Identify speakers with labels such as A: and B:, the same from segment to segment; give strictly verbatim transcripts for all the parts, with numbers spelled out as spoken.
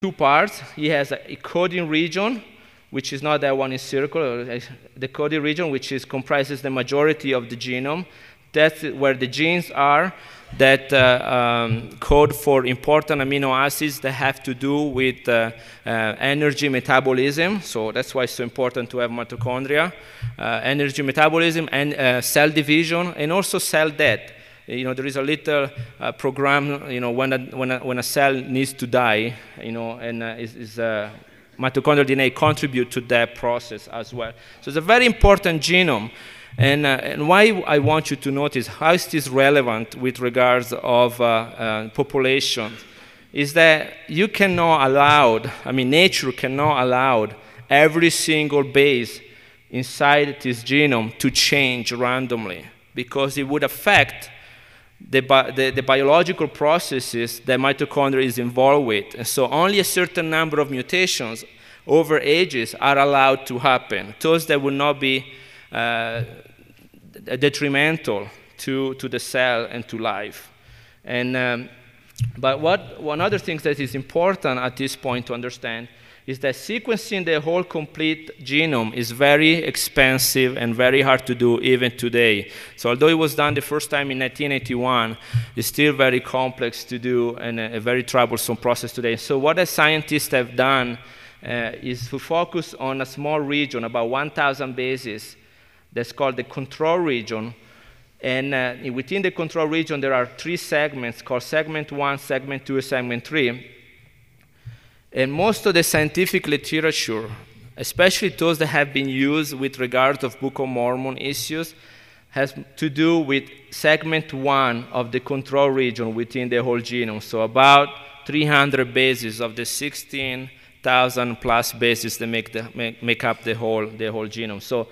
A: two parts. He has a, a coding region, which is not that one in circle, the coding region, which is, comprises the majority of the genome. That's where the genes are that uh, um, code for important amino acids that have to do with uh, uh, energy metabolism. So that's why it's so important to have mitochondria, uh, energy metabolism, and uh, cell division, and also cell death. You know, there is a little uh, program, you know, when a, when, a, when a cell needs to die, you know, and uh, is, is uh, mitochondrial D N A contribute to that process as well. So it's a very important genome. And, uh, and why I want you to notice how is this relevant with regards of uh, uh, population is that you cannot allow, I mean, nature cannot allow every single base inside this genome to change randomly, because it would affect the, bi the, the biological processes that mitochondria is involved with. And so only a certain number of mutations over ages are allowed to happen. Those that would not be uh, detrimental to, to the cell and to life. And, um, but what, one other thing that is important at this point to understand is that sequencing the whole complete genome is very expensive and very hard to do even today. So although it was done the first time in nineteen eighty-one, it's still very complex to do and a, a very troublesome process today. So what the scientists have done uh, is to focus on a small region, about one thousand bases, that's called the control region. And uh, within the control region, there are three segments called segment one, segment two, and segment three. And most of the scientific literature, especially those that have been used with regard of Book of Mormon issues, has to do with segment one of the control region within the whole genome. So about three hundred bases of the sixteen thousand plus bases that make, the, make, make up the whole, the whole genome. So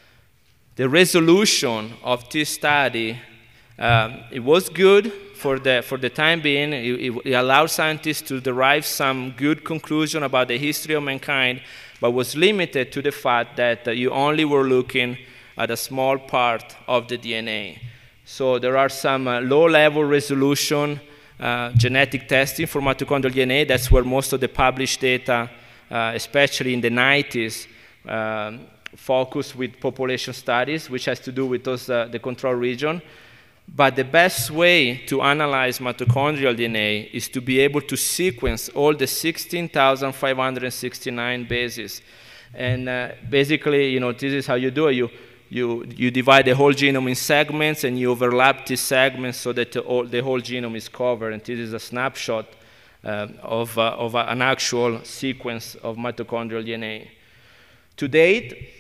A: the resolution of this study, um, it was good for the, for the time being. It, it allowed scientists to derive some good conclusion about the history of mankind, but was limited to the fact that uh, you only were looking at a small part of the D N A. So there are some uh, low-level resolution uh, genetic testing for mitochondrial D N A. That's where most of the published data, uh, especially in the nineties, um, focus with population studies, which has to do with those, uh, the control region. But the best way to analyze mitochondrial D N A is to be able to sequence all the sixteen thousand five hundred sixty-nine bases. And uh, basically, you know, this is how you do it. You, you, you divide the whole genome in segments, and you overlap these segments so that the, all, the whole genome is covered. And this is a snapshot uh, of, uh, of uh, an actual sequence of mitochondrial D N A. To date,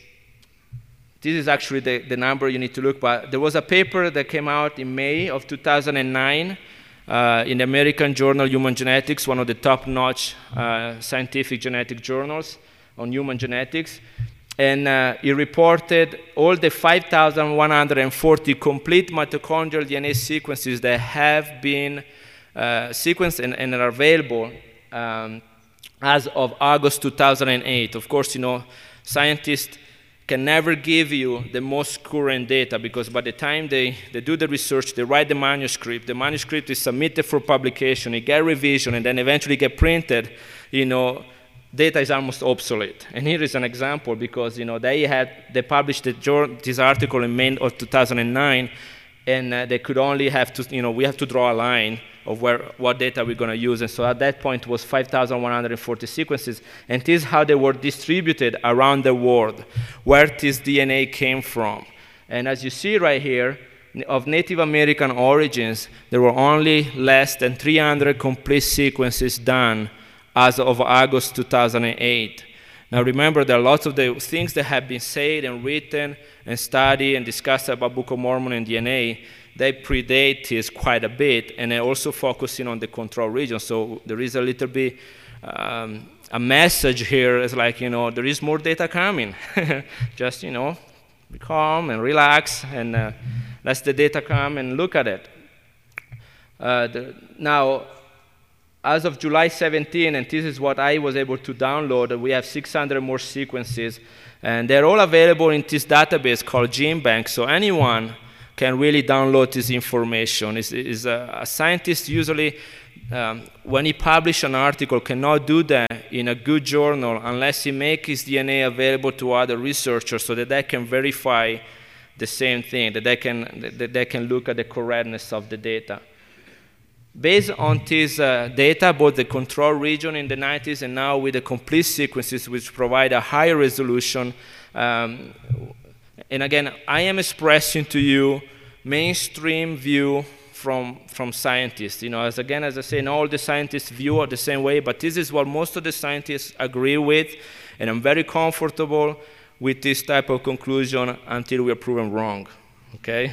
A: this is actually the, the number you need to look at. There was a paper that came out in May of two thousand nine uh, in the American Journal of Human Genetics, one of the top-notch uh, scientific genetic journals on human genetics. And uh, it reported all the five thousand one hundred forty complete mitochondrial D N A sequences that have been uh, sequenced and, and are available um, as of August two thousand eight. Of course, you know, scientists can never give you the most current data, because by the time they, they do the research, they write the manuscript, the manuscript is submitted for publication, it gets revision, and then eventually get printed, you know, data is almost obsolete. And here is an example, because, you know, they had, they published the, this article in May of two thousand nine, and uh, they could only have to, you know, we have to draw a line of where, what data we're going to use. And so at that point, it was five thousand one hundred forty sequences. And this is how they were distributed around the world, where this D N A came from. And as you see right here, of Native American origins, there were only less than three hundred complete sequences done as of August two thousand eight. Now remember, there are lots of the things that have been said and written and studied and discussed about Book of Mormon and D N A. They predate this quite a bit, and they're also focusing on the control region. So there is a little bit um, a message here. It's like, you know, there is more data coming. Just, you know, be calm and relax, and uh, let the data come and look at it. Uh, the, now, as of July seventeenth, and this is what I was able to download, we have six hundred more sequences, and they're all available in this database called GenBank. So anyone can really download this information. Is is a, a scientist usually um, when he publishes an article, cannot do that in a good journal unless he makes his D N A available to other researchers so that they can verify the same thing, that they can, that they can look at the correctness of the data. Based on this uh, data, both the control region in the nineties and now with the complete sequences, which provide a higher resolution, um, and again, I am expressing to you mainstream view from, from scientists. You know, as again, as I say, not all the scientists view it the same way, but this is what most of the scientists agree with, and I'm very comfortable with this type of conclusion until we are proven wrong, okay?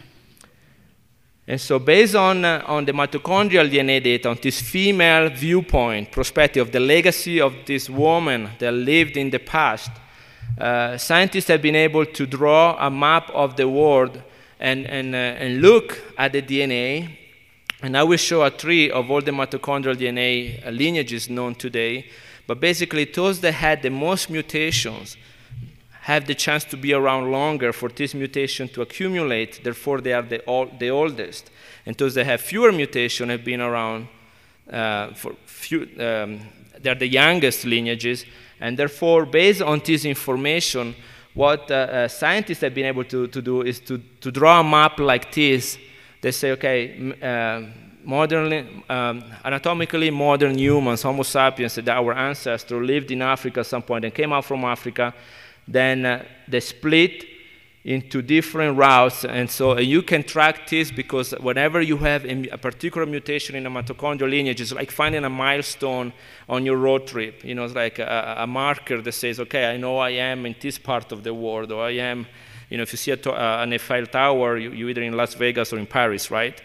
A: And so based on, uh, on the mitochondrial D N A data, on this female viewpoint, perspective, the legacy of this woman that lived in the past, uh, scientists have been able to draw a map of the world and, and, uh, and look at the D N A. And I will show a tree of all the mitochondrial D N A lineages known today. But basically, those that had the most mutations have the chance to be around longer for this mutation to accumulate, therefore they are the, old, the oldest. And those that have fewer mutations have been around uh, for few, um, they're the youngest lineages, and therefore, based on this information, what uh, uh, scientists have been able to, to do is to, to draw a map like this. They say, okay, uh, modernly, um, anatomically modern humans, Homo sapiens, that our ancestors lived in Africa at some point and came out from Africa. Then uh, they split into different routes, and so uh, you can track this because whenever you have a, a particular mutation in a mitochondrial lineage, it's like finding a milestone on your road trip. You know, it's like a, a marker that says, okay, I know I am in this part of the world, or I am, you know, if you see a to uh, an Eiffel Tower, you, you're either in Las Vegas or in Paris, right?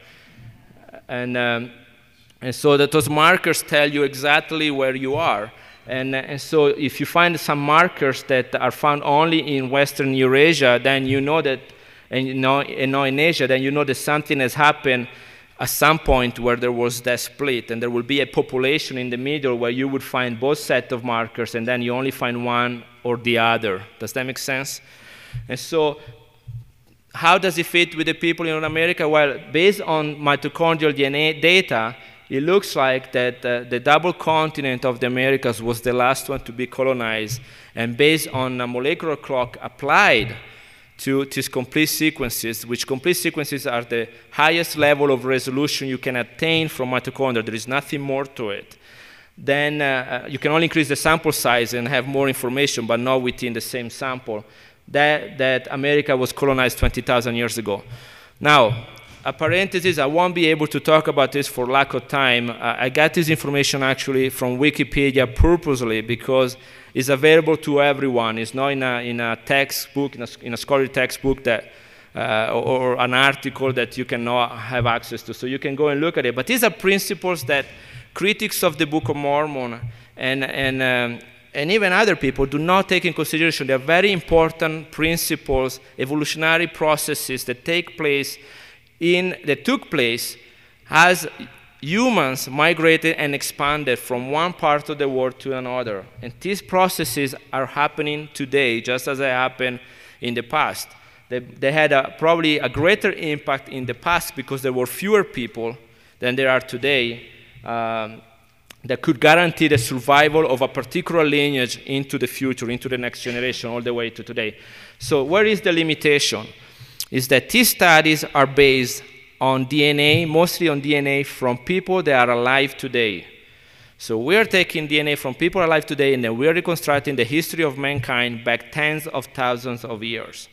A: And, um, and so that those markers tell you exactly where you are. And, and so if you find some markers that are found only in Western Eurasia, then you know that, and you know, and know in Asia, then you know that something has happened at some point where there was that split, and there will be a population in the middle where you would find both sets of markers, and then you only find one or the other. Does that make sense? And so how does it fit with the people in North America? Well, based on mitochondrial D N A data, it looks like that uh, the double continent of the Americas was the last one to be colonized, and based on a molecular clock applied to these complete sequences, which complete sequences are the highest level of resolution you can attain from mitochondria, there is nothing more to it, then uh, you can only increase the sample size and have more information, but not within the same sample, that, that America was colonized twenty thousand years ago. Now, a parenthesis, I won't be able to talk about this for lack of time. Uh, I got this information actually from Wikipedia purposely because it's available to everyone. It's not in a, in a textbook, in a, in a scholarly textbook that, uh, or, or an article that you cannot have access to. So you can go and look at it. But these are principles that critics of the Book of Mormon and, and, um, and even other people do not take in consideration. They are very important principles, evolutionary processes that take place In, that took place as humans migrated and expanded from one part of the world to another. And these processes are happening today, just as they happened in the past. They, they had a, probably a greater impact in the past because there were fewer people than there are today um, that could guarantee the survival of a particular lineage into the future, into the next generation, all the way to today. So where is the limitation? Is that these studies are based on D N A, mostly on D N A from people that are alive today. So we are taking D N A from people alive today, and then we are reconstructing the history of mankind back tens of thousands of years.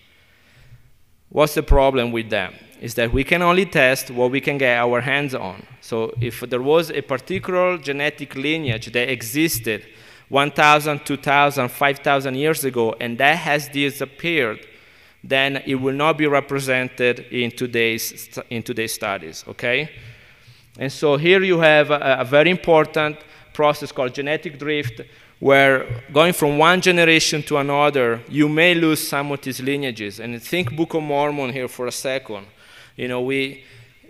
A: What's the problem with that? Is that we can only test what we can get our hands on. So if there was a particular genetic lineage that existed one thousand, two thousand, five thousand years ago, and that has disappeared, then it will not be represented in today's, in today's studies, okay? And so here you have a, a very important process called genetic drift, where going from one generation to another, you may lose some of these lineages. And think Book of Mormon here for a second. You know, we,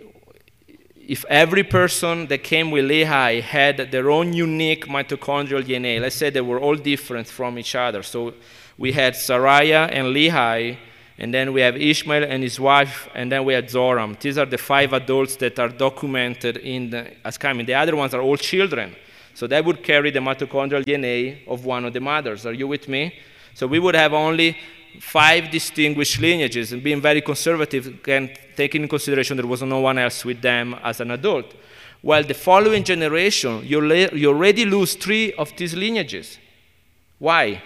A: if every person that came with Lehi had their own unique mitochondrial D N A, let's say they were all different from each other. So we had Sariah and Lehi, And then we have Ishmael and his wife, and then we have Zoram. These are the five adults that are documented in the, as coming. The other ones are all children. So that would carry the mitochondrial D N A of one of the mothers. Are you with me? So we would have only five distinguished lineages, and being very conservative, again, taking in consideration there was no one else with them as an adult. Well, the following generation, you, you already lose three of these lineages. Why?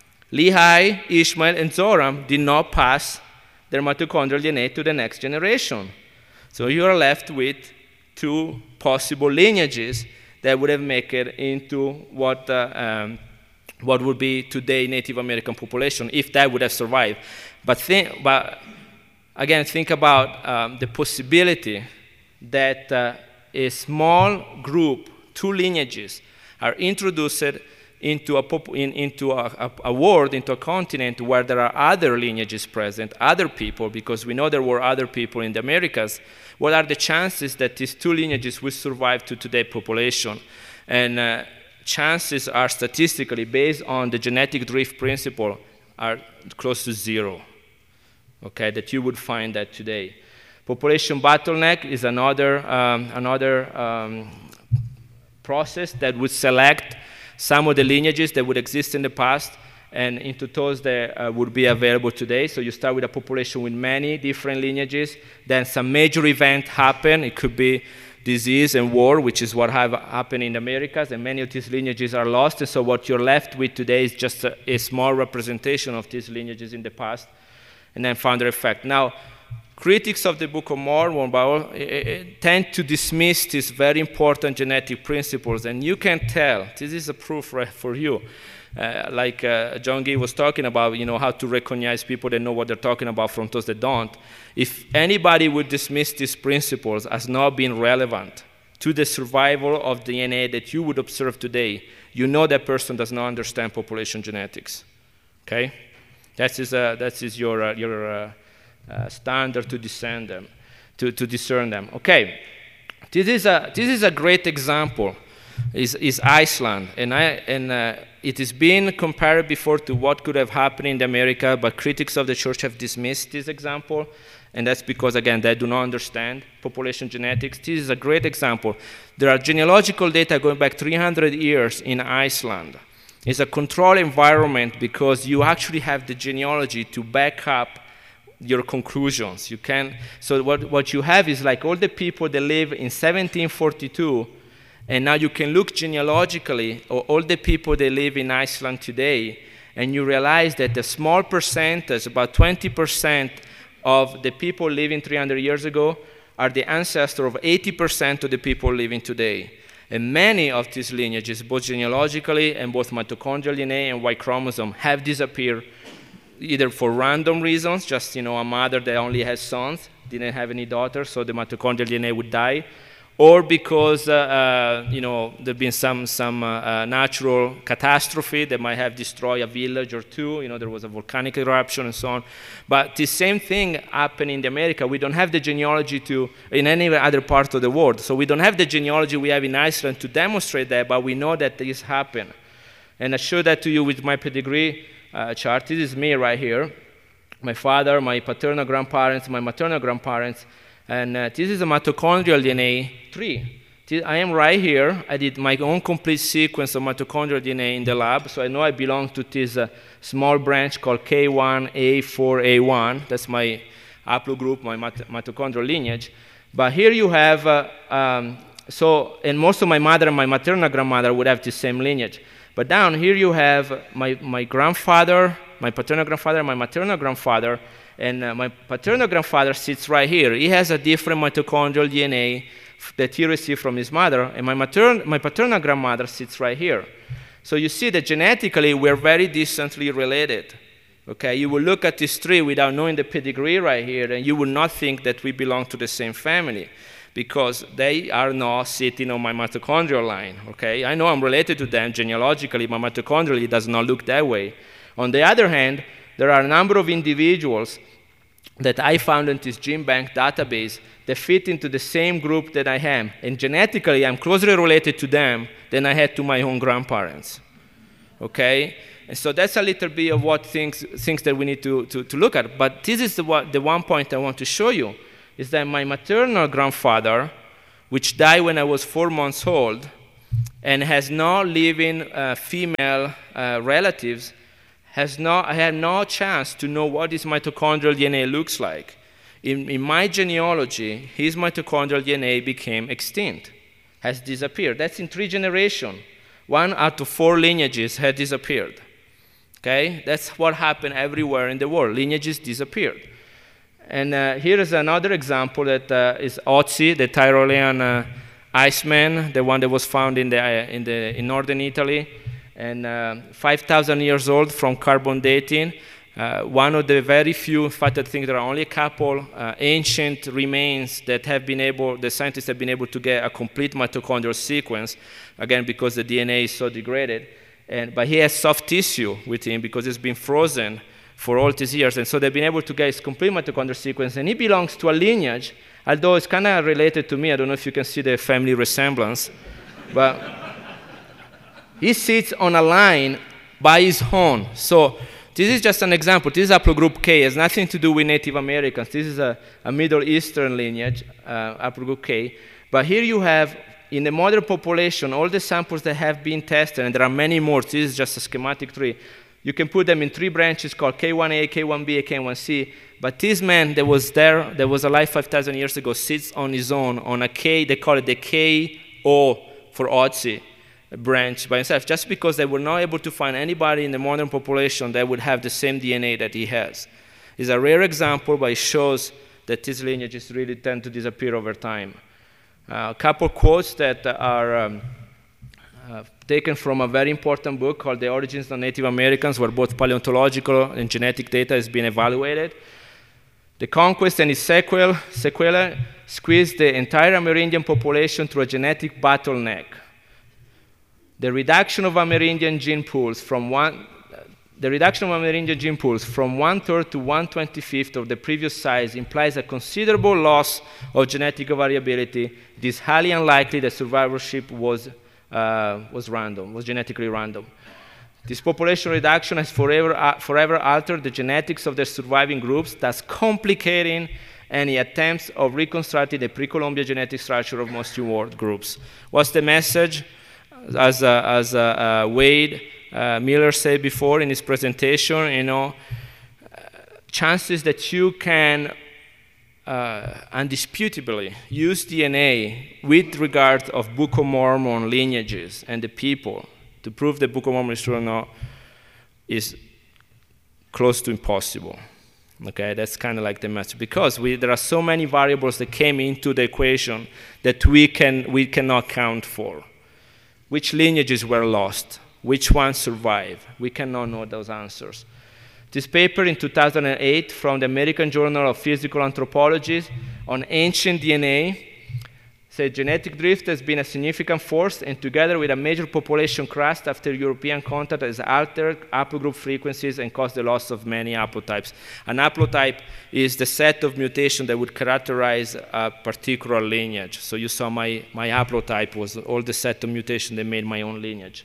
A: Lehi, Ishmael, and Zoram did not pass their mitochondrial D N A to the next generation. So you are left with two possible lineages that would have made it into what, uh, um, what would be today Native American population, if that would have survived. But, think, but again, think about um, the possibility that uh, a small group, two lineages, are introduced into a, pop in, into a, a, a world, into a continent where there are other lineages present, other people, because we know there were other people in the Americas. What are the chances that these two lineages will survive to today's population? And uh, chances are statistically, based on the genetic drift principle, are close to zero, okay, that you would find that today. Population bottleneck is another, um, another um, process that would select some of the lineages that would exist in the past and into those that uh, would be available today. So you start with a population with many different lineages, then some major event happen. It could be disease and war, which is what have happened in the Americas, and many of these lineages are lost. And so what you're left with today is just a, a small representation of these lineages in the past, and then founder effect. Now, critics of the Book of Mormon Bible, tend to dismiss these very important genetic principles, and you can tell, this is a proof right for you, uh, like uh, John Gee was talking about, you know, how to recognize people that know what they're talking about from those that don't. If anybody would dismiss these principles as not being relevant to the survival of D N A that you would observe today, you know that person does not understand population genetics, okay? That is, uh, that is your, uh, your uh, Uh, standard to discern them, to, to discern them. Okay, this is a this is a great example. Is is Iceland, and I and uh, it is being compared before to what could have happened in America, but critics of the church have dismissed this example, and that's because again they do not understand population genetics. This is a great example. There are genealogical data going back three hundred years in Iceland. It's a controlled environment because you actually have the genealogy to back up your conclusions. You can, so what, what you have is like all the people that live in seventeen forty-two, and now you can look genealogically at all the people that live in Iceland today, and you realize that a small percentage, about twenty percent of the people living three hundred years ago are the ancestor of eighty percent of the people living today. And many of these lineages, both genealogically and both mitochondrial D N A and Y chromosome, have disappeared either for random reasons, just, you know, a mother that only has sons, didn't have any daughters, so the mitochondrial D N A would die, or because, uh, uh, you know, there's been some, some uh, uh, natural catastrophe that might have destroyed a village or two, you know, there was a volcanic eruption and so on. But the same thing happened in America. We don't have the genealogy to, in any other part of the world, so we don't have the genealogy we have in Iceland to demonstrate that, but we know that this happened. And I show that to you with my pedigree Uh, chart. This is me right here. My father, my paternal grandparents, my maternal grandparents, and uh, this is a mitochondrial D N A tree. This, I am right here. I did my own complete sequence of mitochondrial D N A in the lab, so I know I belong to this uh, small branch called K one A four A one. That's my haplogroup, my mit mitochondrial lineage. But here you have, uh, um, so, and most of my mother and my maternal grandmother would have the same lineage. But down here you have my, my grandfather, my paternal grandfather, my maternal grandfather, and uh, my paternal grandfather sits right here. He has a different mitochondrial D N A that he received from his mother, and my, matern my paternal grandmother sits right here. So you see that genetically we're very distantly related. Okay, you will look at this tree without knowing the pedigree right here, and you will not think that we belong to the same family, because they are not sitting on my mitochondrial line, okay? I know I'm related to them genealogically, but mitochondrially it does not look that way. On the other hand, there are a number of individuals that I found in this gene bank database that fit into the same group that I am, and genetically I'm closer related to them than I had to my own grandparents, okay? And so that's a little bit of what things, things that we need to, to, to look at. But this is the, what, the one point I want to show you, is that my maternal grandfather, which died when I was four months old, and has no living uh, female uh, relatives, has no, I had no chance to know what his mitochondrial D N A looks like. In, in my genealogy, his mitochondrial D N A became extinct, has disappeared. That's in three generations. One out of four lineages had disappeared. Okay? That's what happened everywhere in the world. Lineages disappeared. And uh, here is another example that uh, is Otzi, the Tyrolean uh, iceman, the one that was found in, the, uh, in, the, in northern Italy, and uh, five thousand years old from carbon dating. Uh, one of the very few, in fact, I think there are only a couple uh, ancient remains that have been able, the scientists have been able to get a complete mitochondrial sequence, again, because the D N A is so degraded. And, but he has soft tissue with him because it's been frozen for all these years. And so they've been able to get his complete mitochondrial sequence. And he belongs to a lineage, although it's kind of related to me. I don't know if you can see the family resemblance. But he sits on a line by his own. So this is just an example. This is haplogroup K. It has nothing to do with Native Americans. This is a, a Middle Eastern lineage, uh, haplogroup K. But here you have, in the modern population, all the samples that have been tested, and there are many more. This is just a schematic tree. You can put them in three branches called K one A, K one B, and K one C. But this man that was there, that was alive five thousand years ago, sits on his own on a K, they call it the K O for Otzi branch by himself, just because they were not able to find anybody in the modern population that would have the same D N A that he has. It's a rare example, but it shows that these lineages really tend to disappear over time. Uh, a couple quotes that are um, uh, taken from a very important book called The Origins of Native Americans, where both paleontological and genetic data has been evaluated. The conquest and its sequel, sequela squeezed the entire Amerindian population through a genetic bottleneck. The reduction of Amerindian gene pools from one, the reduction of Amerindian gene pools from one-third to one twenty-fifth of the previous size implies a considerable loss of genetic variability. It is highly unlikely that survivorship was, uh, was random, was genetically random. This population reduction has forever, uh, forever altered the genetics of the surviving groups, thus complicating any attempts of reconstructing the pre-Columbia genetic structure of most reward groups. What's the message? As, uh, as uh, uh, Wade uh, Miller said before in his presentation, you know, uh, chances that you can uh, undisputably use D N A with regard of Book of Mormon lineages and the people to prove that Book of Mormon is true or not is close to impossible. Okay, that's kind of like the message, because we, there are so many variables that came into the equation that we can we cannot count for. Which lineages were lost? Which ones survived? We cannot know those answers. This paper in two thousand eight from the American Journal of Physical Anthropology on ancient D N A said genetic drift has been a significant force, and together with a major population crust after European contact has altered haplogroup frequencies and caused the loss of many haplotypes. An haplotype is the set of mutations that would characterize a particular lineage. So you saw my, my haplotype was all the set of mutations that made my own lineage.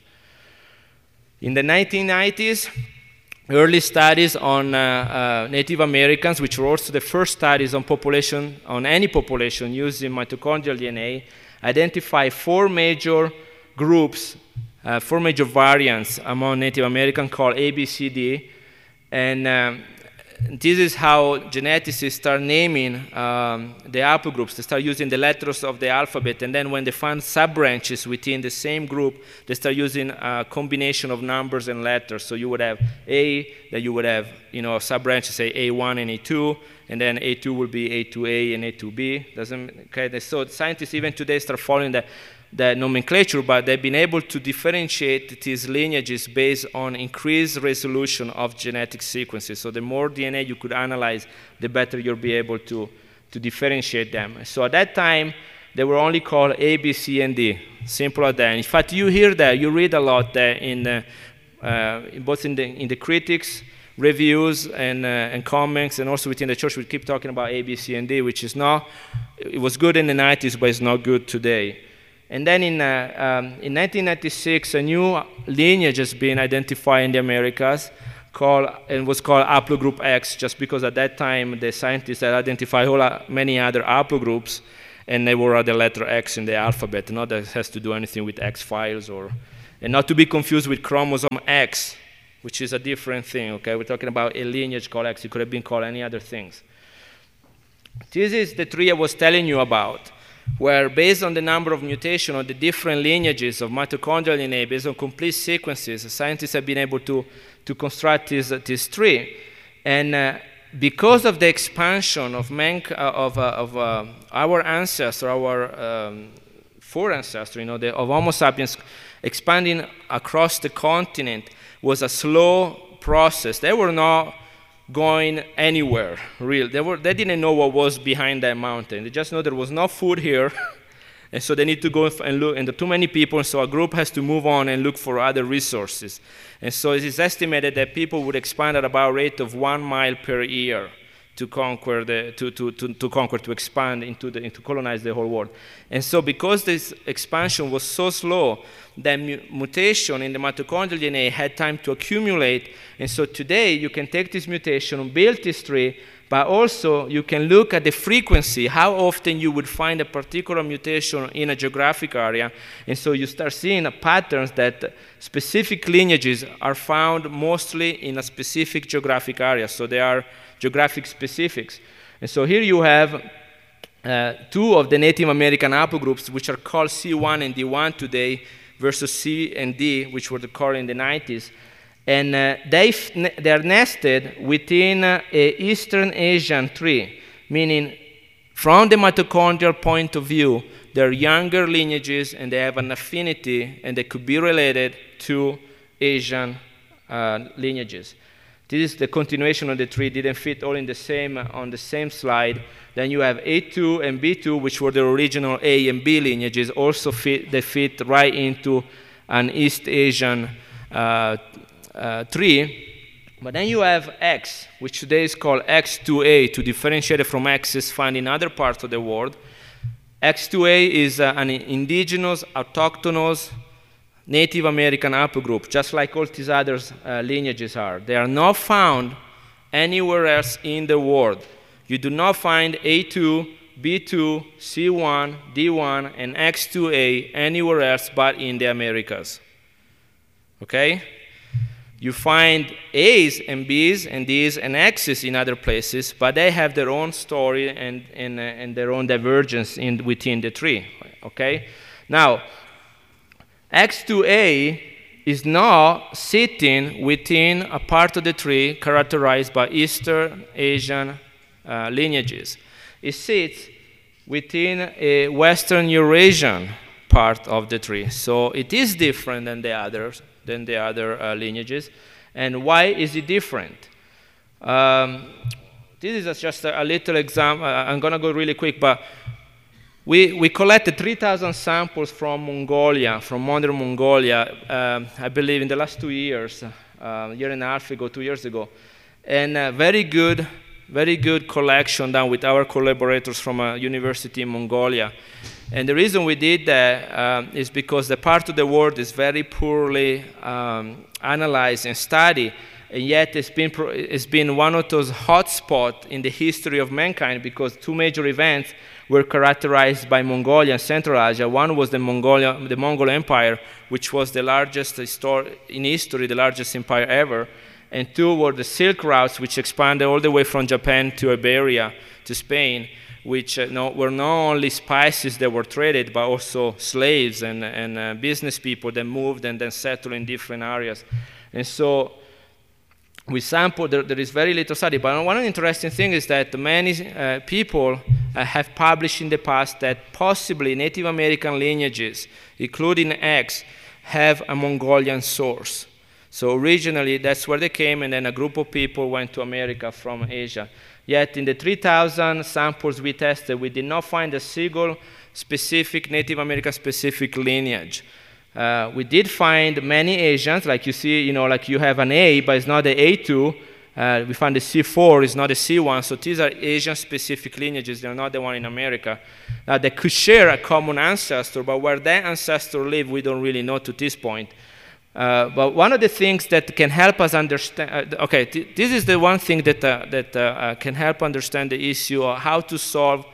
A: In the nineteen nineties, early studies on uh, uh, Native Americans, which were also the first studies on population, on any population using mitochondrial D N A, identify four major groups, uh, four major variants among Native Americans called A, B, C, D. And um, this is how geneticists start naming um, the haplogroups. They start using the letters of the alphabet, and then when they find sub-branches within the same group, they start using a combination of numbers and letters. So you would have A, that you would have, you know, sub-branches, say A one and A two, and then A two will be A two A and A two B. Doesn't, okay? So scientists even today start following the, the nomenclature, but they've been able to differentiate these lineages based on increased resolution of genetic sequences. So the more D N A you could analyze, the better you'll be able to, to differentiate them. So at that time, they were only called A, B, C, and D. Simple as that. In fact, you hear that, you read a lot there in the, uh, both in the, in the critics, reviews, and, uh, and comments, and also within the church, we keep talking about A, B, C, and D, which is not, it was good in the nineties, but it's not good today. And then in, uh, um, in nineteen ninety-six, a new lineage has been identified in the Americas, called, and was called haplogroup X, just because at that time the scientists had identified all, uh, many other haplogroups, and they were at the letter X in the alphabet. Not that it has to do anything with X files, or, and not to be confused with chromosome X, which is a different thing. Okay, we're talking about a lineage called X. It could have been called any other things. This is the tree I was telling you about, where based on the number of mutations of the different lineages of mitochondrial D N A, based on complete sequences, scientists have been able to, to construct this, uh, this tree. And uh, because of the expansion of, man, uh, of, uh, of uh, our ancestor, our um, foreancestor, you know, the, of Homo sapiens expanding across the continent was a slow process. They were not going anywhere, real. They, were, they didn't know what was behind that mountain. They just know there was no food here, and so they need to go and look, and there are too many people, so a group has to move on and look for other resources. And so it is estimated that people would expand at about a rate of one mile per year to conquer, the, to, to, to, to conquer, to expand into the, to colonize the whole world. And so because this expansion was so slow, the mu mutation in the mitochondrial D N A had time to accumulate. And so today you can take this mutation and build this tree, but also you can look at the frequency, how often you would find a particular mutation in a geographic area. And so you start seeing patterns that specific lineages are found mostly in a specific geographic area. So they are geographic specifics. And so here you have uh, two of the Native American haplogroups, which are called C one and D one today, versus C and D, which were called in the nineties. And uh, they, they are nested within uh, a Eastern Asian tree, meaning from the mitochondrial point of view, they're younger lineages and they have an affinity and they could be related to Asian uh, lineages. This is the continuation of the tree, didn't fit all in the same, uh, on the same slide. Then you have A two and B two, which were the original A and B lineages, also fit, they fit right into an East Asian uh, uh, tree. But then you have X, which today is called X two A, to differentiate it from X's found in other parts of the world. X two A is uh, an indigenous, autochthonous, Native American haplogroup, just like all these other uh, lineages are. They are not found anywhere else in the world. You do not find A two, B two, C one, D one, and X two A anywhere else but in the Americas. Okay? You find A's and B's and D's and X's in other places, but they have their own story and, and, uh, and their own divergence in, within the tree. Okay? Now, X two A is not sitting within a part of the tree characterized by Eastern Asian uh, lineages. It sits within a Western Eurasian part of the tree. So it is different than the others, than the other uh, lineages. And why is it different? Um, this is just a, a little example. Uh, I'm going to go really quick, but We, we collected three thousand samples from Mongolia, from modern Mongolia, um, I believe in the last two years, uh, a year and a half ago, two years ago. And uh, very good, very good collection done with our collaborators from a university in Mongolia. And the reason we did that um, is because the part of the world is very poorly um, analyzed and studied, and yet it's been, pro it's been one of those hotspots in the history of mankind, because two major events were characterized by Mongolia and Central Asia. One was the, Mongolia, the Mongol Empire, which was the largest in history, the largest empire ever. And two were the Silk Routes, which expanded all the way from Japan to Iberia, to Spain, which uh, no, were not only spices that were traded, but also slaves and, and uh, business people that moved and then settled in different areas. And so we sampled, there, there is very little study, but one interesting thing is that many uh, people uh, have published in the past that possibly Native American lineages, including X, have a Mongolian source. So originally, that's where they came, and then a group of people went to America from Asia. Yet in the three thousand samples we tested, we did not find a single specific Native American specific lineage. Uh, we did find many Asians, like you see, you know, like you have an A, but it's not the A two, Uh, we found the C four is not a C one, so these are Asian-specific lineages. They're not the one in America. Uh, they could share a common ancestor, but where that ancestor lived, we don't really know to this point. Uh, but one of the things that can help us understand, uh, okay, th this is the one thing that, uh, that uh, uh, can help understand the issue of how to solve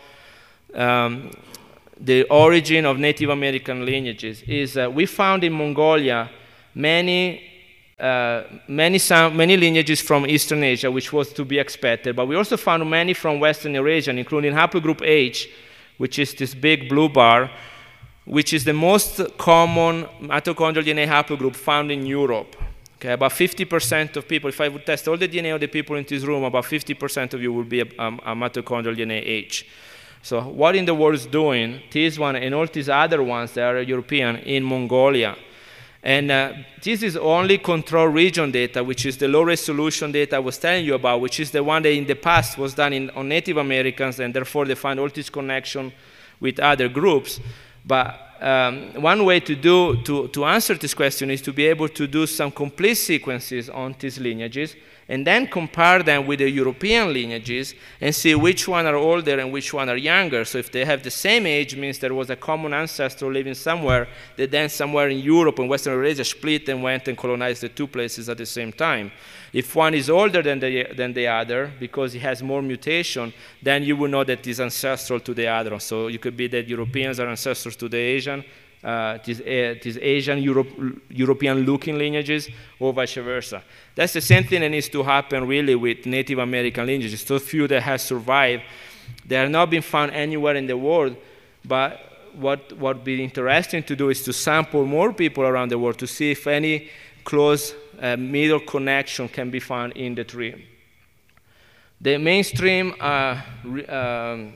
A: um, the origin of Native American lineages, is uh, we found in Mongolia many, uh, many, sound, many lineages from Eastern Asia, which was to be expected, but we also found many from Western Eurasia, including haplogroup H, which is this big blue bar, which is the most common mitochondrial D N A haplogroup found in Europe. Okay, about fifty percent of people, if I would test all the D N A of the people in this room, about fifty percent of you would be a, a, a mitochondrial D N A H. So what in the world is doing, this one and all these other ones that are European in Mongolia? And uh, this is only control region data, which is the low resolution data I was telling you about, which is the one that in the past was done in, on Native Americans, and therefore they find all this connection with other groups. But um, one way to, do, to, to answer this question is to be able to do some complete sequences on these lineages, and then compare them with the European lineages and see which one are older and which one are younger. So if they have the same age, means there was a common ancestor living somewhere that then somewhere in Europe and Western Eurasia split and went and colonized the two places at the same time. If one is older than the, than the other, because it has more mutation, then you will know that it's ancestral to the other. So it could be that Europeans are ancestors to the Asian, uh, these, uh, these Asian Europe, European-looking lineages, or vice versa. That's the same thing that needs to happen really with Native American lineages. So few that have survived, they are not being found anywhere in the world, but what would be interesting to do is to sample more people around the world to see if any close uh, middle connection can be found in the tree. The mainstream uh, um,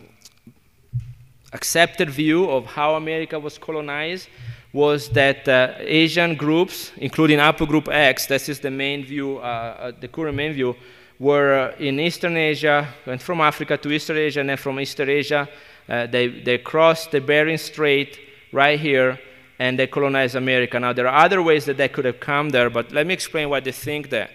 A: accepted view of how America was colonized was that uh, Asian groups, including haplogroup X, this is the main view, uh, the current main view, were in Eastern Asia, went from Africa to Eastern Asia, and then from Eastern Asia, uh, they, they crossed the Bering Strait right here, and they colonized America. Now, there are other ways that they could have come there, but let me explain why they think that.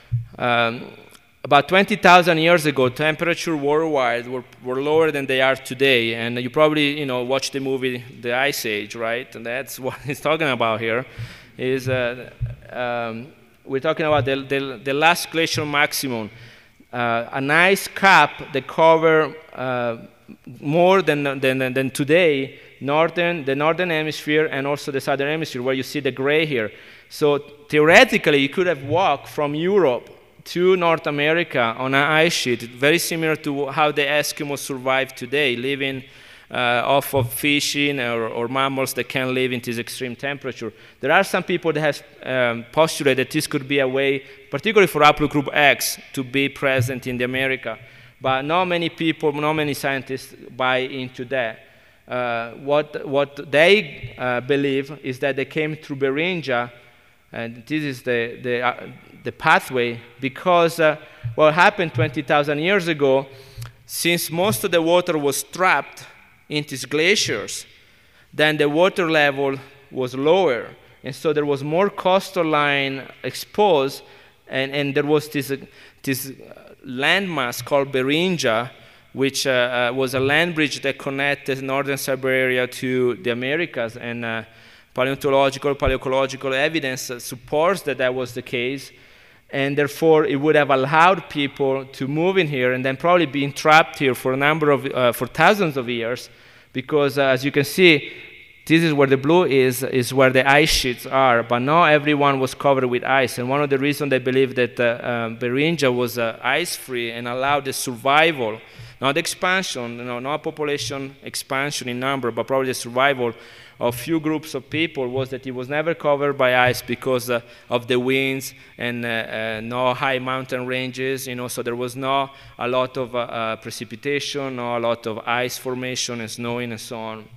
A: Um, About twenty thousand years ago, temperature worldwide were, were lower than they are today. And you probably, you know, watched the movie The Ice Age, right? And that's what he's talking about here. Is uh, um, we're talking about the, the, the last glacial maximum, uh, an ice cap that cover uh, more than, than, than today, northern, the northern hemisphere and also the southern hemisphere, where you see the gray here. So theoretically, you could have walked from Europe to North America on an ice sheet, very similar to how the Eskimos survive today, living uh, off of fishing or, or mammals that can live in this extreme temperature. There are some people that have um, postulated that this could be a way, particularly for haplogroup X, to be present in the America. But not many people, not many scientists buy into that. Uh, what, what they uh, believe is that they came through Beringia, and this is the, the, uh, the pathway, because uh, what happened twenty thousand years ago, since most of the water was trapped in these glaciers, then the water level was lower. And so there was more coastal line exposed, and, and there was this, uh, this landmass called Beringia, which uh, uh, was a land bridge that connected northern Siberia to the Americas. And uh, paleontological, paleoecological evidence uh, supports that that was the case. And therefore, it would have allowed people to move in here and then probably being trapped here for a number of, uh, for thousands of years. Because uh, as you can see, this is where the blue is, is where the ice sheets are. But not everyone was covered with ice. And one of the reasons they believe that uh, um, Beringia was uh, ice-free and allowed the survival, not expansion, you know, not population expansion in number, but probably the survival of few groups of people, was that it was never covered by ice because uh, of the winds and uh, uh, no high mountain ranges, you know, so there was not a lot of uh, uh, precipitation, not a lot of ice formation and snowing and so on.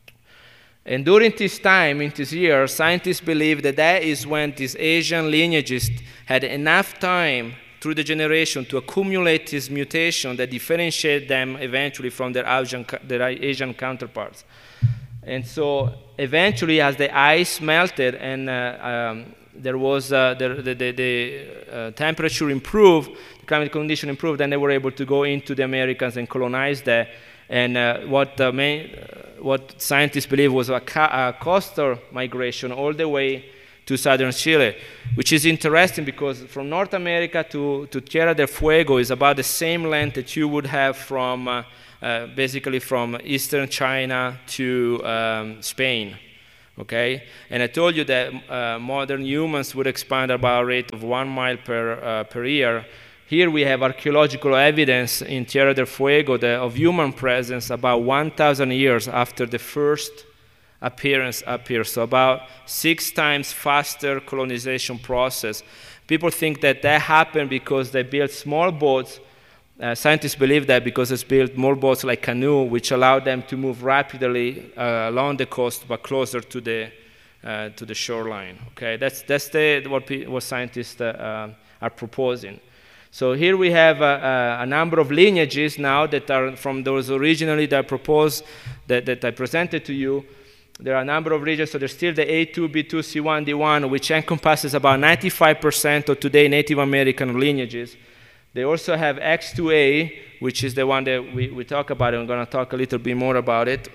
A: And during this time, in this year, scientists believe that that is when these Asian lineages had enough time through the generation to accumulate this mutation that differentiate them eventually from their Asian, their Asian counterparts. And so eventually, as the ice melted and uh, um, there was uh, the, the, the, the uh, temperature improved, the climate condition improved, and they were able to go into the Americas and colonize there. And uh, what, uh, main, uh, what scientists believe was a, a coastal migration all the way to southern Chile, which is interesting because from North America to, to Tierra del Fuego is about the same length that you would have from uh, uh, basically from eastern China to um, Spain. Okay, and I told you that uh, modern humans would expand about a rate of one mile per uh, per year. Here we have archaeological evidence in Tierra del Fuego the, of human presence about one thousand years after the first appearance up here, so about six times faster colonization process. People think that that happened because they built small boats. Uh, scientists believe that because it's built more boats like canoe, which allowed them to move rapidly uh, along the coast, but closer to the uh, to the shoreline. Okay, that's that's the what, pe what scientists uh, uh, are proposing. So here we have a, a, a number of lineages now that are from those originally that I proposed that, that I presented to you. There are a number of regions, so there's still the A two, B two, C one, D one, which encompasses about ninety-five percent of today Native American lineages. They also have X two A, which is the one that we, we talk about, and I'm going to talk a little bit more about it.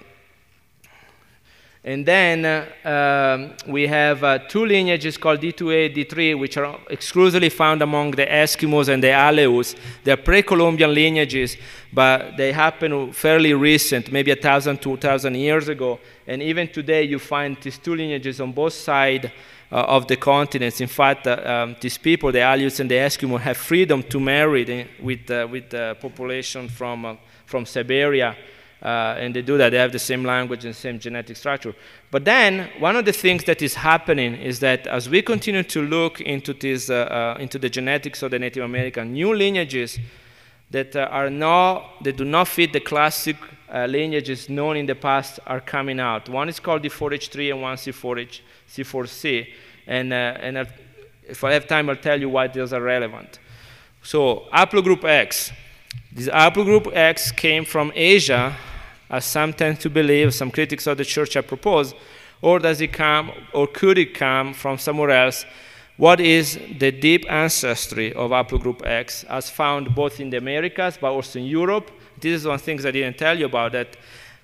A: And then uh, um, we have uh, two lineages called D two A, D three, which are exclusively found among the Eskimos and the Aleus. They're pre-Columbian lineages, but they happen fairly recent, maybe a thousand, two thousand years ago. And even today, you find these two lineages on both sides uh, of the continents. In fact, uh, um, these people, the Aleus and the Eskimos, have freedom to marry the, with, uh, with the population from, uh, from Siberia. Uh, and they do that. They have the same language and same genetic structure. But then, one of the things that is happening is that as we continue to look into, this, uh, uh, into the genetics of the Native American, new lineages that uh, are not, that do not fit the classic uh, lineages known in the past are coming out. One is called D four H three and one C four H, C four C. And, uh, and I'll, if I have time, I'll tell you why those are relevant. So, haplogroup X. This haplogroup X came from Asia, as some tend to believe, some critics of the church have proposed, or does it come, or could it come from somewhere else? What is the deep ancestry of haplogroup X, as found both in the Americas, but also in Europe? This is one of the things I didn't tell you about, that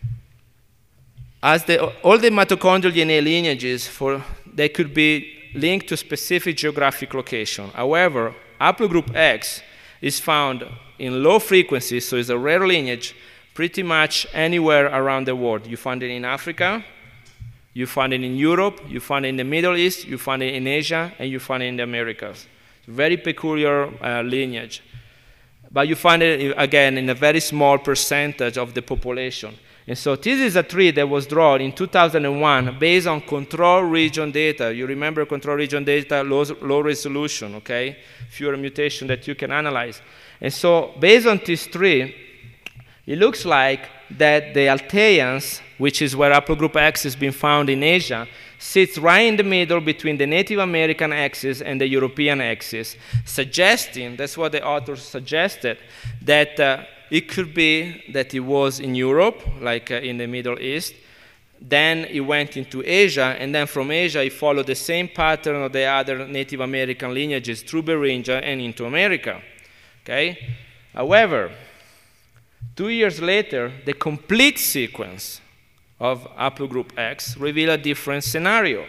A: as the, all the mitochondrial D N A lineages, for, they could be linked to specific geographic location. However, haplogroup X is found in low frequencies, so it's a rare lineage, pretty much anywhere around the world. You find it in Africa, you find it in Europe, you find it in the Middle East, you find it in Asia, and you find it in the Americas. Very peculiar uh, lineage. But you find it, again, in a very small percentage of the population. And so this is a tree that was drawn in two thousand one based on control region data. You remember control region data, low, low resolution, okay? Fewer mutation that you can analyze. And so based on this tree, it looks like that the Alteans, which is where haplogroup X has been found in Asia, sits right in the middle between the Native American axis and the European axis, suggesting, that's what the authors suggested, that uh, it could be that it was in Europe, like uh, in the Middle East, then it went into Asia, and then from Asia it followed the same pattern of the other Native American lineages through Beringia and into America. Okay? However, two years later, the complete sequence of haplogroup X revealed a different scenario.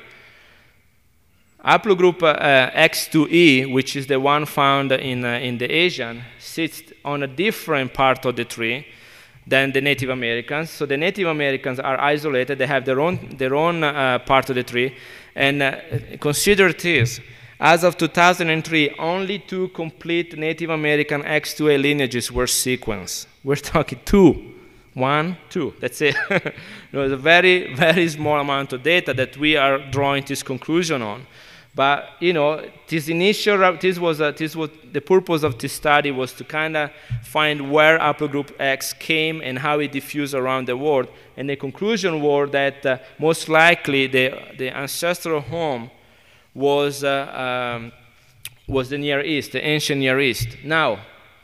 A: Haplogroup uh, X two E, which is the one found in, uh, in the Asian, sits on a different part of the tree than the Native Americans. So the Native Americans are isolated. They have their own, their own uh, part of the tree. And uh, consider this. As of two thousand three, only two complete Native American X two A lineages were sequenced. We're talking two. One, two. That's it. It was a very, very small amount of data that we are drawing this conclusion on. But, you know, this initial, this was, a, this was the purpose of this study was to kind of find where haplogroup X came and how it diffused around the world. And the conclusion was that uh, most likely the, the ancestral home was, uh, um, was the Near East, the ancient Near East. Now,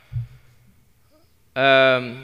A: um,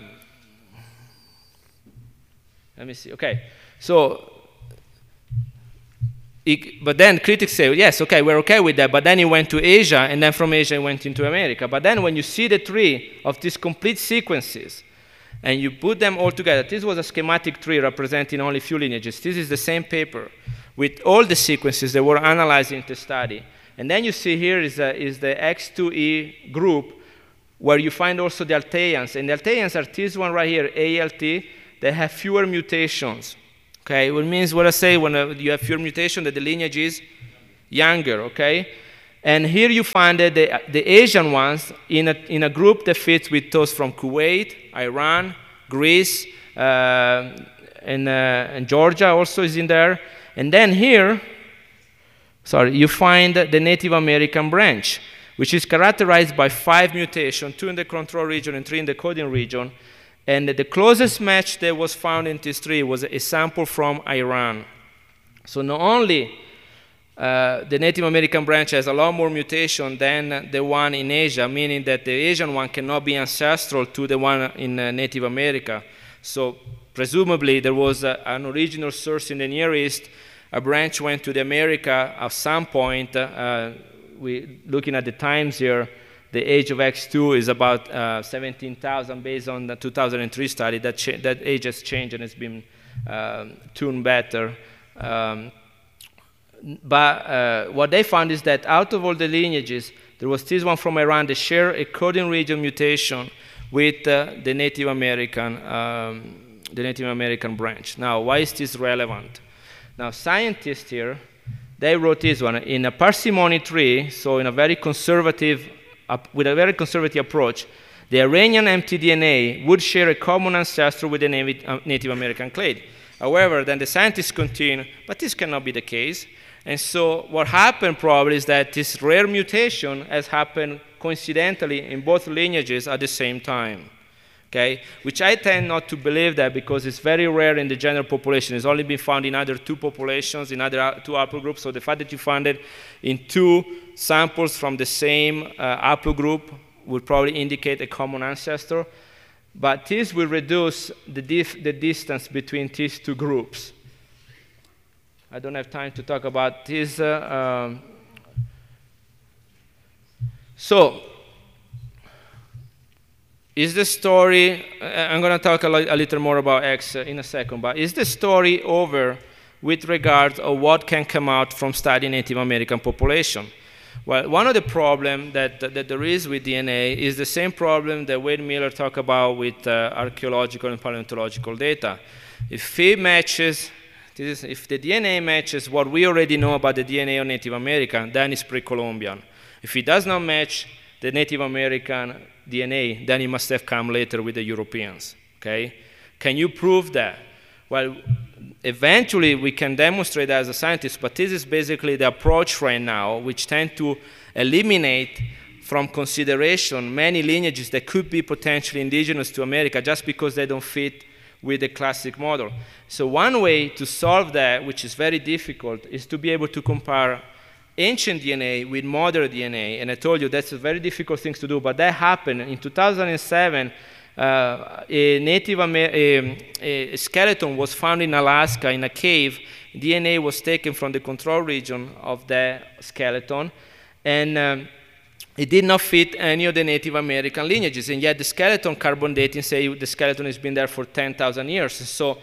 A: let me see, okay. So, it, but then critics say, yes, okay, we're okay with that, but then it went to Asia, and then from Asia it went into America. But then when you see the tree of these complete sequences, and you put them all together, this was a schematic tree representing only few lineages. This is the same paper with all the sequences that were analyzed in the study. And then you see here is, a, is the X two E group, where you find also the Altaians. And the Altaians are this one right here, A L T, they have fewer mutations. Okay, which means what I say when uh, you have fewer mutations, that the lineage is younger, okay? And here you find that the, the Asian ones in a, in a group that fits with those from Kuwait, Iran, Greece, uh, and, uh, and Georgia also is in there. And then here, sorry, you find the Native American branch, which is characterized by five mutations, two in the control region and three in the coding region. And the closest match that was found in this tree was a sample from Iran. So not only uh, the Native American branch has a lot more mutation than the one in Asia, meaning that the Asian one cannot be ancestral to the one in uh, Native America. So presumably there was a, an original source in the Near East. A branch went to the America at some point. Uh, we, looking at the times here, the age of X two is about uh, seventeen thousand based on the two thousand three study. That, that age has changed and it's been um, tuned better. Um, but uh, what they found is that out of all the lineages, there was this one from Iran that shared a coding region mutation with uh, the Native American, um, the Native American branch. Now, why is this relevant? Now, scientists here, they wrote this one in a parsimony tree, so in a very conservative Uh, with a very conservative approach, the Iranian mtDNA would share a common ancestor with the uh, Native American clade. However, then the scientists continue, but this cannot be the case. And so what happened probably is that this rare mutation has happened coincidentally in both lineages at the same time. Okay? Which I tend not to believe that because it's very rare in the general population. It's only been found in either two populations, in either two haplogroups. So the fact that you found it in two samples from the same uh, haplogroup would probably indicate a common ancestor. But this will reduce the, dif the distance between these two groups. I don't have time to talk about this. Uh, um, so, is the story, I'm going to talk a, a little more about X uh, in a second, but is the story over with regard to what can come out from studying Native American population? Well, one of the problems that, that there is with D N A is the same problem that Wade Miller talked about with uh, archaeological and paleontological data. If it matches, this is, if the D N A matches what we already know about the D N A of Native American, then it's pre-Columbian. If it does not match the Native American D N A, then it must have come later with the Europeans, okay? Can you prove that? Well, eventually we can demonstrate that as a scientist, but this is basically the approach right now, which tend to eliminate from consideration many lineages that could be potentially indigenous to America just because they don't fit with the classic model. So one way to solve that, which is very difficult, is to be able to compare ancient D N A with modern D N A. And I told you that's a very difficult thing to do, but that happened. In two thousand seven, uh, a native Amer a, a skeleton was found in Alaska in a cave. D N A was taken from the control region of the skeleton, and um, it did not fit any of the Native American lineages, and yet the skeleton carbon dating say the skeleton has been there for ten thousand years. So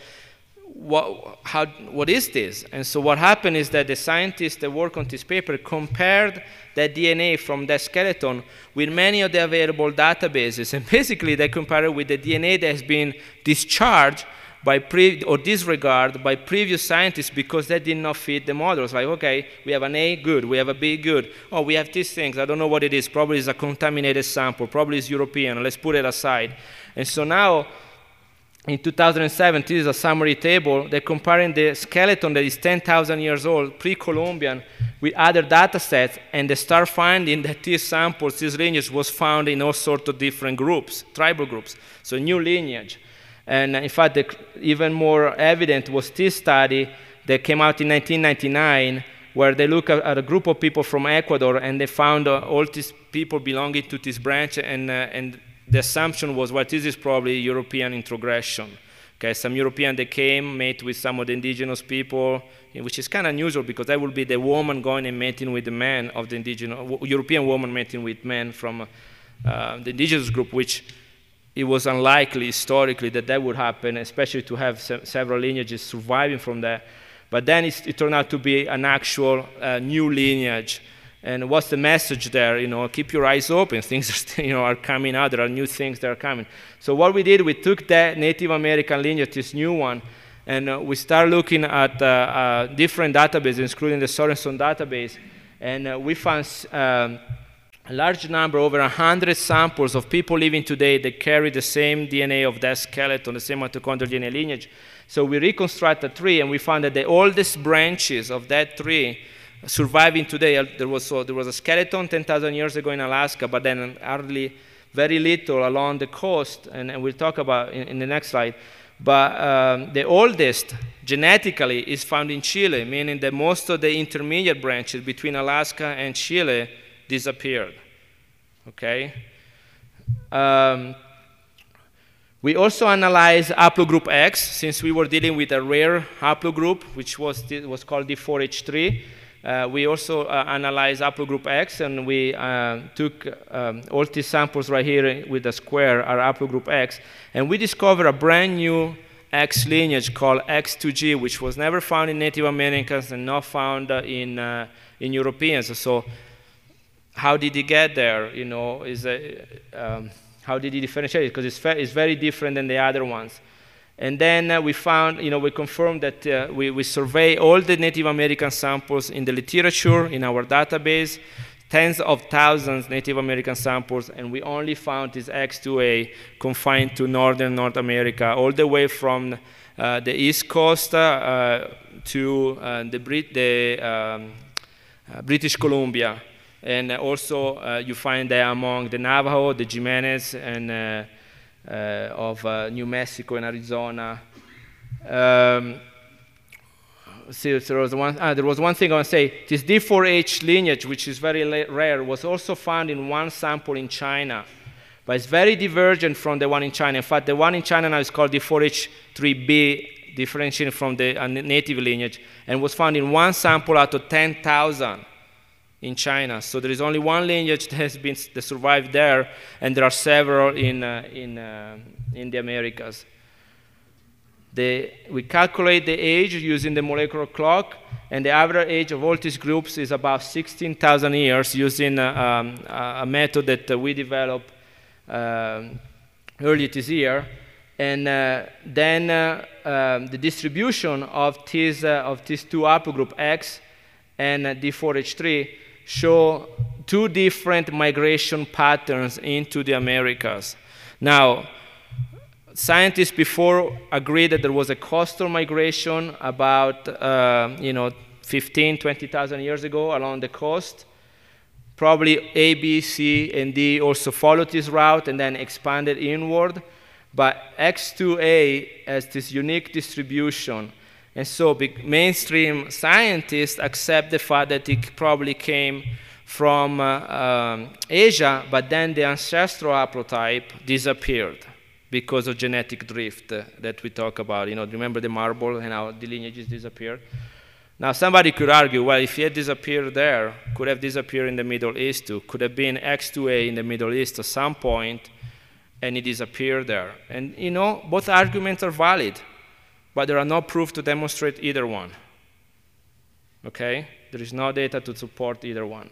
A: what, how, what is this? And so what happened is that the scientists that work on this paper compared that D N A from that skeleton with many of the available databases, and basically they compared it with the D N A that has been discharged by pre or disregarded by previous scientists because they did not fit the models. Like, okay, we have an A, good. We have a B, good. Oh, we have these things. I don't know what it is. Probably it's a contaminated sample. Probably it's European. Let's put it aside. And so now, in two thousand seven, this is a summary table. They're comparing the skeleton that is ten thousand years old, pre-Columbian, with other data sets, and they start finding that these samples, this lineage, was found in all sorts of different groups, tribal groups. So new lineage. And in fact, the, even more evident was this study that came out in nineteen ninety-nine, where they looked at, at a group of people from Ecuador, and they found uh, all these people belonging to this branch, and, uh, and the assumption was, well, this is probably European introgression, Okay, some European, they came, mate with some of the indigenous people, which is kind of unusual because that would be the woman going and mating with the man of the indigenous, European woman mating with men from uh, the indigenous group, which it was unlikely historically that that would happen, especially to have se several lineages surviving from that. But then it, it turned out to be an actual uh, new lineage. And what's the message there? You know, keep your eyes open. Things are, still, you know, are coming out. There are new things that are coming. So what we did, we took that Native American lineage, this new one, and uh, we started looking at uh, uh, different databases, including the Sorenson database. And uh, we found um, a large number, over one hundred samples of people living today that carry the same D N A of that skeleton, the same mitochondrial D N A lineage. So we reconstructed a tree, and we found that the oldest branches of that tree surviving today, there was, so there was a skeleton ten thousand years ago in Alaska, but then hardly very little along the coast, and, and we'll talk about in, in the next slide. But um, the oldest genetically is found in Chile, meaning that most of the intermediate branches between Alaska and Chile disappeared. Okay? Um, we also analyzed haplogroup X, since we were dealing with a rare haplogroup, which was, was called D four H three. Uh, we also uh, analyzed haplogroup X, and we uh, took um, all these samples right here with the square are haplogroup X, and we discovered a brand new X lineage called X two G, which was never found in Native Americans and not found uh, in uh, in Europeans. So, how did he get there? You know, is a, um, how did he differentiate it? Because it's, it's very different than the other ones. And then uh, we found, you know, we confirmed that uh, we, we surveyed all the Native American samples in the literature, in our database, tens of thousands Native American samples, and we only found this X two A confined to northern North America, all the way from uh, the East Coast uh, to uh, the, Brit the um, uh, British Columbia. And also uh, you find that among the Navajo, the Jimenez, and uh, Uh, of uh, New Mexico and Arizona. Um, see, there, was one, ah, there was one thing I want to say. This D four H lineage, which is very rare, was also found in one sample in China. But it's very divergent from the one in China. In fact, the one in China now is called D four H three B, differentiating from the uh, native lineage, and was found in one sample out of ten thousand. In China. So there is only one lineage that has been that survived there, and there are several in, uh, in, uh, in the Americas. The, we calculate the age using the molecular clock, and the average age of all these groups is about sixteen thousand years using uh, um, a method that uh, we developed uh, earlier this year. And uh, then uh, um, the distribution of these, uh, of these two haplogroup X and uh, D four H three show two different migration patterns into the Americas. Now, scientists before agreed that there was a coastal migration about, uh, you know, fifteen, twenty thousand years ago along the coast. Probably A, B, C, and D also followed this route and then expanded inward. But X two A has this unique distribution. And so big mainstream scientists accept the fact that it probably came from uh, um, Asia, but then the ancestral haplotype disappeared because of genetic drift uh, that we talk about. You know, remember the marble and how the lineages disappeared? Now, somebody could argue, well, if it had disappeared there, could have disappeared in the Middle East too. Could have been X two A in the Middle East at some point, and it disappeared there. And, you know, both arguments are valid. But there are no proof to demonstrate either one. Okay? There is no data to support either one.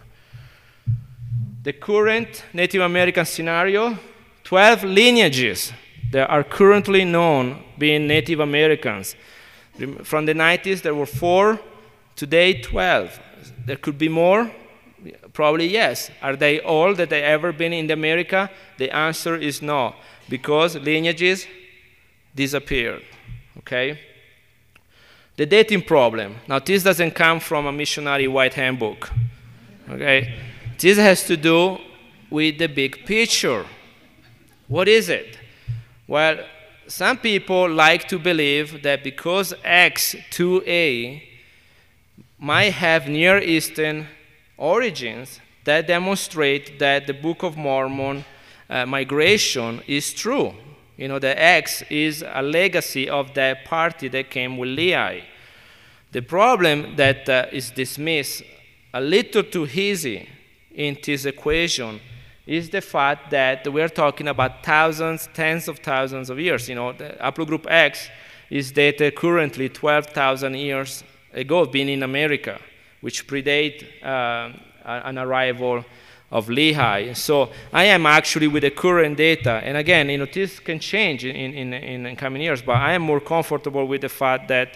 A: The current Native American scenario, twelve lineages that are currently known being Native Americans. From the nineties, there were four. Today, twelve. There could be more? Probably yes. Are they all that they ever been in America? The answer is no, because lineages disappeared. Okay? The dating problem. Now, this doesn't come from a missionary white handbook. Okay? This has to do with the big picture. What is it? Well, some people like to believe that because X two A might have Near Eastern origins, that demonstrate that the Book of Mormon uh, migration is true. You know, the X is a legacy of the party that came with Lehi. The problem that uh, is dismissed a little too easy in this equation is the fact that we're talking about thousands, tens of thousands of years. You know, the haplogroup X is dated currently twelve thousand years ago, being in America, which predate uh, an arrival of Lehi. So I am actually with the current data, and again, you know, this can change in, in, in, in coming years, but I am more comfortable with the fact that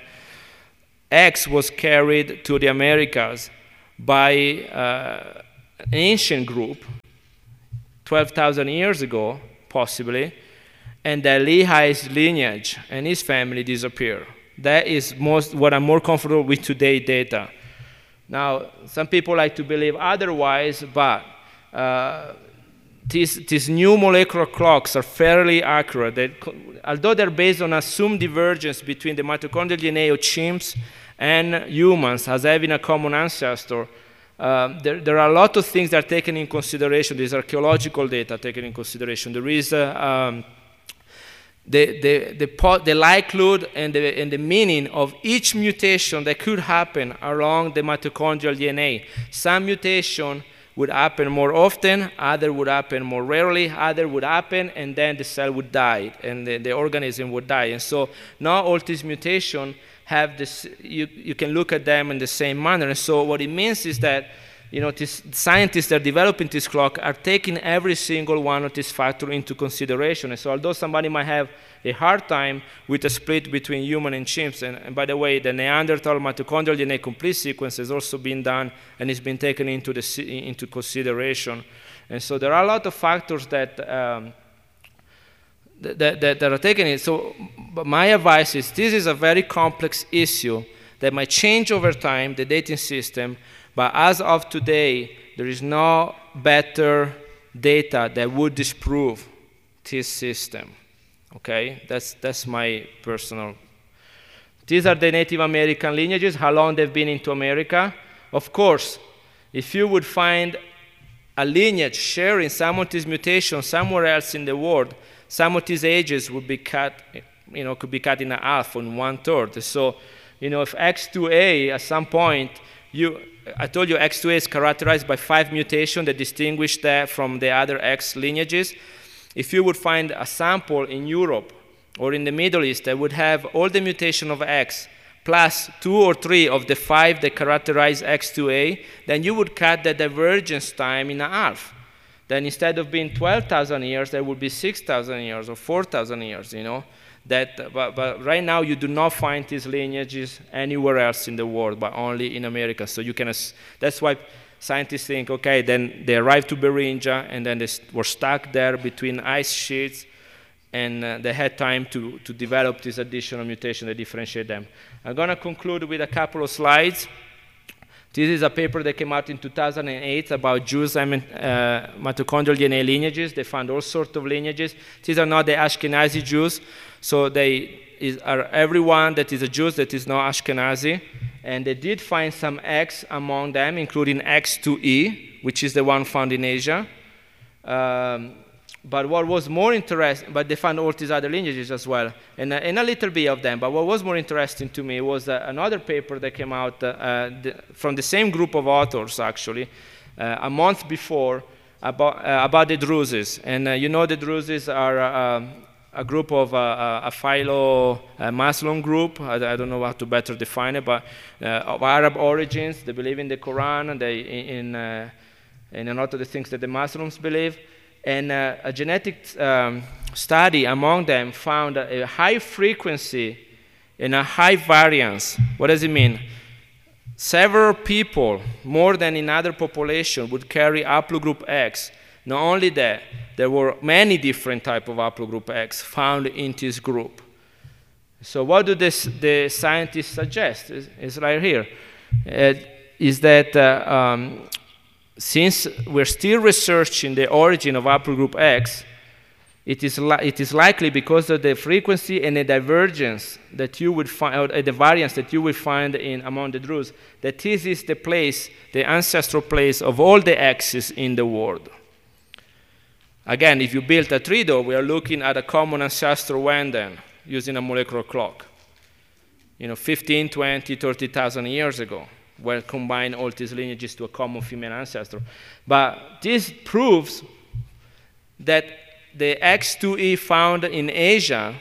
A: X was carried to the Americas by uh, an ancient group, twelve thousand years ago, possibly, and that Lehi's lineage and his family disappear. That is most what I'm more comfortable with today data. Now, some people like to believe otherwise, but uh, these, these new molecular clocks are fairly accurate. They, although they're based on assumed divergence between the mitochondrial D N A of chimps and humans as having a common ancestor, um, there, there are a lot of things that are taken in consideration. These archaeological data taken in consideration. There is uh, um, the, the, the, the likelihood and the, and the meaning of each mutation that could happen along the mitochondrial D N A. Some mutation would happen more often, other would happen more rarely, other would happen, and then the cell would die, and the, the organism would die. And so now all these mutations have this, you, you can look at them in the same manner. And so what it means is that, you know, this, scientists that are developing this clock are taking every single one of these factors into consideration. And so although somebody might have a hard time with a split between human and chimps, and, and by the way, the Neanderthal mitochondrial D N A complete sequence has also been done and it's been taken into, the, into consideration. And so there are a lot of factors that, um, that, that, that are taken in. So but my advice is this is a very complex issue that might change over time, the dating system, but as of today, there is no better data that would disprove this system. Okay, that's, that's my personal. These are the Native American lineages, how long they've been into America. Of course, if you would find a lineage sharing some of these mutations somewhere else in the world, some of these ages would be cut, you know, could be cut in half, in one third. So, you know, if X two A at some point, you, I told you X two A is characterized by five mutations that distinguish that from the other X lineages. If you would find a sample in Europe or in the Middle East that would have all the mutation of X plus two or three of the five that characterize X two A, then you would cut the divergence time in half. Then instead of being twelve thousand years, there would be six thousand years or four thousand years, you know. That, but, but right now, you do not find these lineages anywhere else in the world, but only in America. So you can, that's why scientists think, okay, then they arrived to Beringia, and then they were stuck there between ice sheets, and uh, they had time to, to develop this additional mutation that differentiate them. I'm going to conclude with a couple of slides. This is a paper that came out in two thousand eight about Jews and uh, mitochondrial D N A lineages. They found all sorts of lineages. These are not the Ashkenazi Jews, so they is, are everyone that is a Jew that is not Ashkenazi. And they did find some X among them, including X two E, which is the one found in Asia. Um, but what was more interesting, but they found all these other lineages as well, and, uh, and a little bit of them. But what was more interesting to me was uh, another paper that came out uh, the, from the same group of authors, actually, uh, a month before, about, uh, about the Druzes. And uh, you know the Druzes are uh, a group of uh, a philo uh, Muslim group. I, I don't know how to better define it, but uh, of Arab origins. They believe in the Quran, and they in, uh, in a lot of the things that the Muslims believe. And uh, a genetic um, study among them found a, a high frequency and a high variance. What does it mean? Several people, more than in other populations, would carry haplogroup X. Not only that, there were many different types of haplogroup X found in this group. So what do this, the scientists suggest? It's, it's right here. Uh, is that uh, um, since we're still researching the origin of haplogroup X, it is, it is likely because of the frequency and the divergence that you would find, or the variance that you will find in among the Druze, that this is the place, the ancestral place of all the X's in the world. Again, if you built a tree, though, we are looking at a common ancestor when then, using a molecular clock. You know, fifteen, twenty, thirty thousand years ago, where combine all these lineages to a common female ancestor. But this proves that the X two E found in Asia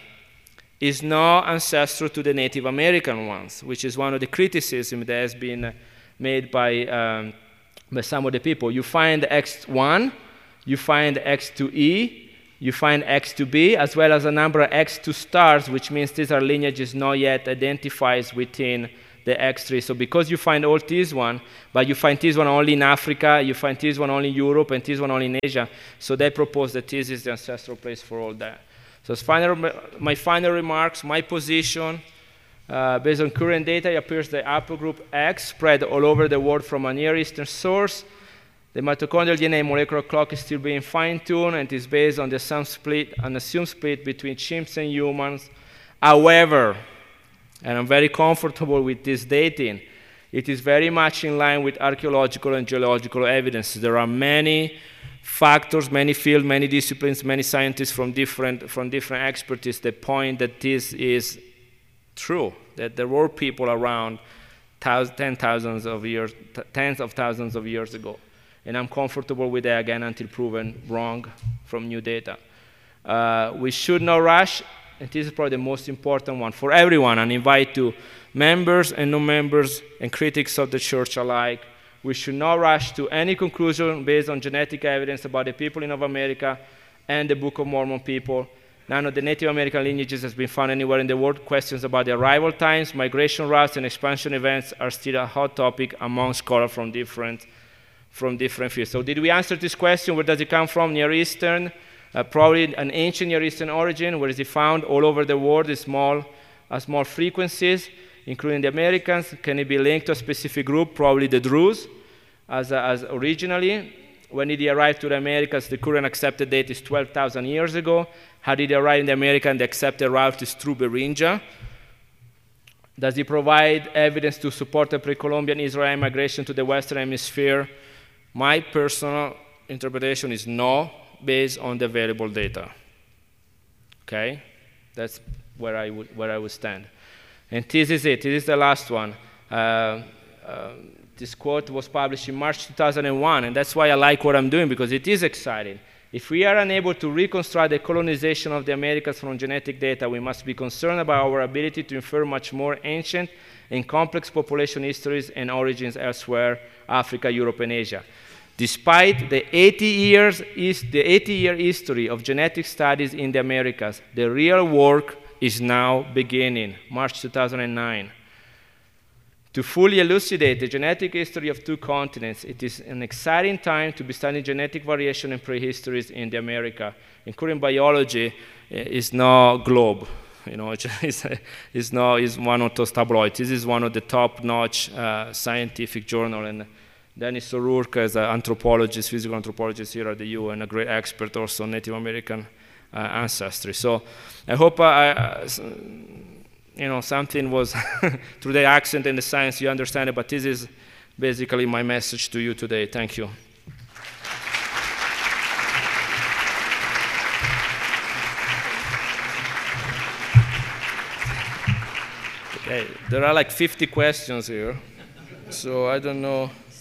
A: is no ancestor to the Native American ones, which is one of the criticisms that has been made by, um, by some of the people. You find X one, you find X two E, you find X two B, as well as a number of X two stars, which means these are lineages not yet identified within the X three. So because you find all this one, but you find this one only in Africa, you find this one only in Europe, and this one only in Asia, so they propose that this is the ancestral place for all that. So as final, my final remarks, my position, uh, based on current data, it appears the haplogroup X spread all over the world from a Near Eastern source. The mitochondrial D N A molecular clock is still being fine-tuned and is based on the assumed split, an assumed split between chimps and humans. However, and I'm very comfortable with this dating, it is very much in line with archaeological and geological evidence. There are many factors, many fields, many disciplines, many scientists from different, from different expertise that point that this is true, that there were people around thousands, ten thousands of years, tens of thousands of years ago. And I'm comfortable with that again until proven wrong from new data. Uh, we should not rush, and this is probably the most important one for everyone, and invite to members and non-members and critics of the church alike. We should not rush to any conclusion based on genetic evidence about the people in North America and the Book of Mormon people. None of the Native American lineages has been found anywhere in the world. Questions about the arrival times, migration routes, and expansion events are still a hot topic among scholars from different, from different fields. So did we answer this question? Where does it come from? Near Eastern, uh, probably an ancient Near Eastern origin. Where is it found? All over the world in small, uh, small frequencies, including the Americans. Can it be linked to a specific group? Probably the Druze, as, uh, as originally. When did he arrive to the Americas? The current accepted date is twelve thousand years ago. How did he arrive in the America? And the accepted route is through Beringia. Does he provide evidence to support the pre-Columbian Israeli migration to the Western Hemisphere? My personal interpretation is no, based on the available data. Okay? That's where I would, where I would stand. And this is it. This is the last one. Uh, uh, this quote was published in March two thousand one, and that's why I like what I'm doing, because it is exciting. If we are unable to reconstruct the colonization of the Americas from genetic data, we must be concerned about our ability to infer much more ancient and complex population histories and origins elsewhere, Africa, Europe, and Asia. Despite the eighty years, the eighty-year history of genetic studies in the Americas, the real work is now beginning, March two thousand nine. To fully elucidate the genetic history of two continents, it is an exciting time to be studying genetic variation and prehistories in the America. Including biology is no globe. You know, it's, it's, no, it's one of those tabloids. This is one of the top-notch uh, scientific journals. And Dennis O'Rourke is an anthropologist, physical anthropologist here at the U, and a great expert also on Native American uh, ancestry. So I hope I, uh, you know, something was through the accent and the science you understand it, but this is basically my message to you today. Thank you. Okay, there are like fifty questions here, so I don't know.